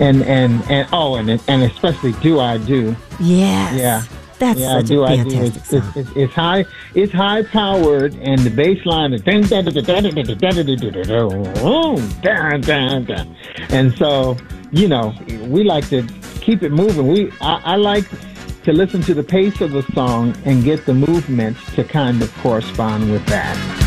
and especially Do I Do. Yes. Yeah. That's such a fantastic song. It's high powered, and the bass line is and so we like to keep it moving. I like to listen to the pace of the song and get the movement to kind of correspond with that.